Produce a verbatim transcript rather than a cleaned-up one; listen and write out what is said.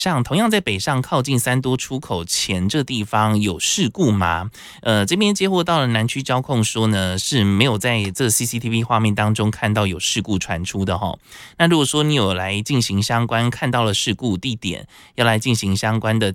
上同样在北上靠近三多出口前这地方有事故吗？呃，这边接获到了南区交控说呢，是没有在这 C C T V 画面当中看到有事故传出的哈。那如果说你有来进行相关看到了事故地点，要来进行相关的